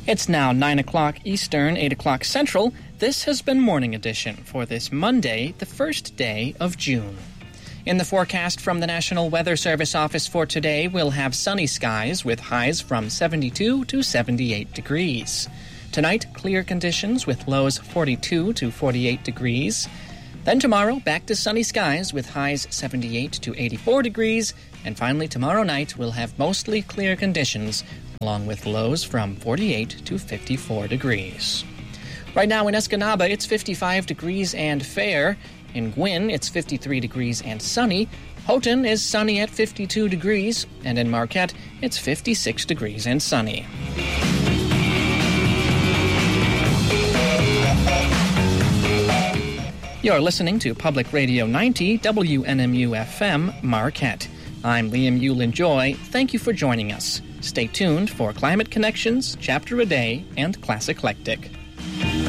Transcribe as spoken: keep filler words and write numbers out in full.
It's now nine o'clock Eastern, eight o'clock Central. This has been Morning Edition for this Monday, the first day of June. In the forecast from the National Weather Service office for today, we'll have sunny skies with highs from seventy-two to seventy-eight degrees. Tonight, clear conditions with lows forty-two to forty-eight degrees. Then tomorrow, back to sunny skies with highs seventy-eight to eighty-four degrees. And finally, tomorrow night, we'll have mostly clear conditions, along with lows from forty-eight to fifty-four degrees. Right now in Escanaba, it's fifty-five degrees and fair. In Gwin, it's fifty-three degrees and sunny. Houghton is sunny at fifty-two degrees. And in Marquette, it's fifty-six degrees and sunny. You're listening to Public Radio ninety, W N M U F M, Marquette. I'm Liam Yulin-Joy. Thank you for joining us. Stay tuned for Climate Connections, Chapter a Day, and Classic Eclectic.